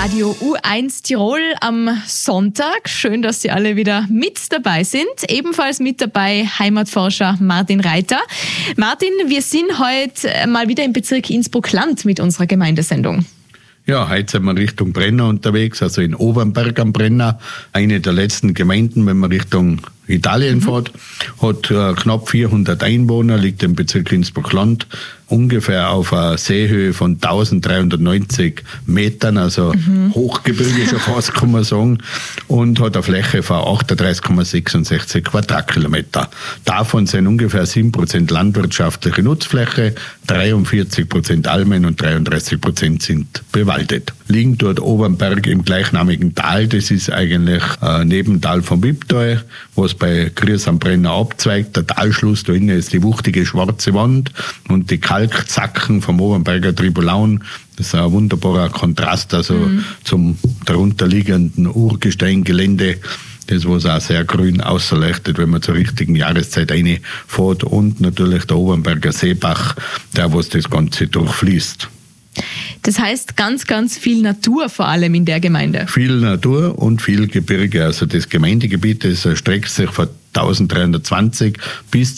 Radio U1 Tirol am Sonntag. Schön, dass Sie alle wieder mit dabei sind. Ebenfalls mit dabei Heimatforscher Martin Reiter. Martin, wir sind heute mal wieder im Bezirk Innsbruck-Land mit unserer Gemeindesendung. Ja, heute sind wir Richtung Brenner unterwegs, also in Obernberg am Brenner. Eine der letzten Gemeinden, wenn man Richtung Italien fährt, hat knapp 400 Einwohner, liegt im Bezirk Innsbruck-Land, ungefähr auf einer Seehöhe von 1390 Metern, also Hochgebirge schon fast, kann man sagen, und hat eine Fläche von 38,66 Quadratkilometer. Davon sind ungefähr 7% landwirtschaftliche Nutzfläche, 43% Almen und 33% sind bewaldet. Liegen dort Obernberg im gleichnamigen Tal, das ist eigentlich ein Nebental vom Wipptal, was bei Gries am Brenner abzweigt. Der Talschluss da innen ist die wuchtige schwarze Wand und die Kalkzacken vom Obernberger Tribulaun. Das ist ein wunderbarer Kontrast zum darunterliegenden Urgesteingelände. Das, was auch sehr grün ausleuchtet, wenn man zur richtigen Jahreszeit reinfährt. Und natürlich der Obernberger Seebach, der was das Ganze durchfließt. Das heißt ganz, ganz viel Natur vor allem in der Gemeinde. Viel Natur und viel Gebirge. Also das Gemeindegebiet das erstreckt sich von 1320 bis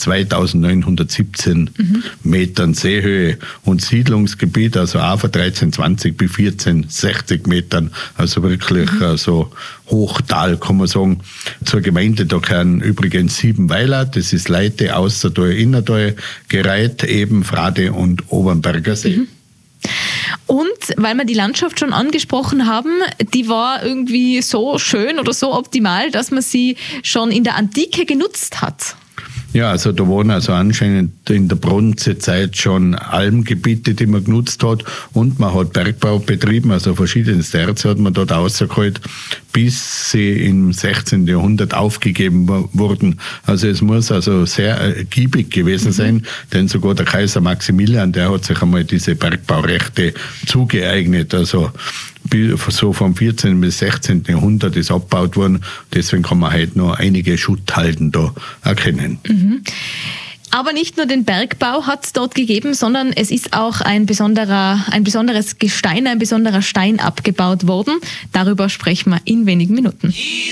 2917 Metern Seehöhe und Siedlungsgebiet, also auch von 1320 bis 1460 Metern, also wirklich so Hochtal, kann man sagen. Zur Gemeinde, da gehören übrigens 7 Weiler, das ist Leite, Außertal, Innertal, Gereit, eben Frade und Obernberger See. Und weil wir die Landschaft schon angesprochen haben, die war irgendwie so schön oder so optimal, dass man sie schon in der Antike genutzt hat. Ja, also da waren also anscheinend in der Bronzezeit schon Almgebiete, die man genutzt hat, und man hat Bergbau betrieben, also verschiedenste Erze hat man dort rausgeholt, bis sie im 16. Jahrhundert aufgegeben wurden. Also es muss also sehr ergiebig gewesen sein, denn sogar der Kaiser Maximilian, der hat sich einmal diese Bergbaurechte zugeeignet, also so vom 14. bis 16. Jahrhundert ist abgebaut worden. Deswegen kann man heute noch einige Schutthalden da erkennen. Aber nicht nur den Bergbau hat es dort gegeben, sondern es ist auch ein besonderes Gestein, ein besonderer Stein abgebaut worden. Darüber sprechen wir in wenigen Minuten.